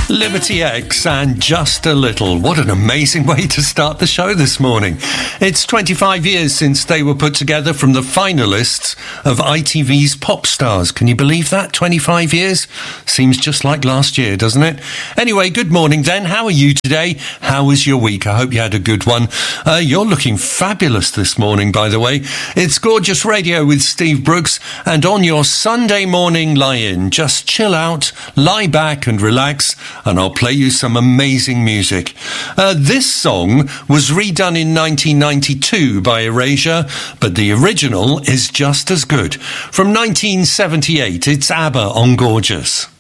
Liberty X and Just a Little. What an amazing way to start the show this morning. It's 25 years since they were put together from the finalists of ITV's Pop Stars. Can you believe that? 25 years? Seems just like last year, doesn't it? Anyway, good morning, Den. How are you today? How was your week? I hope you had a good one. You're looking fabulous this morning, by the way. It's Gorgeous Radio with Steve Brooks, and on your Sunday morning lie-in, just chill out, lie back and relax, and I'll play you some amazing music. This song was redone in 1992 by Erasure, but the original is just as good. From 1978, it's ABBA on Gorgeous.